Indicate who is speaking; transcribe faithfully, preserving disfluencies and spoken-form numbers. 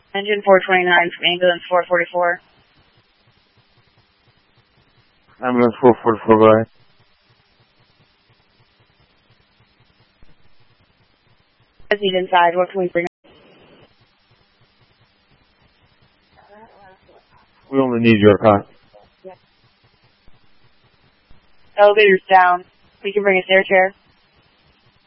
Speaker 1: Engine four twenty-nine from ambulance four forty-four.
Speaker 2: Ambulance four forty-four, go ahead.
Speaker 1: Let's need inside. What can we bring up?
Speaker 2: We only need your car.
Speaker 1: Elevator's down. We can bring a stair chair.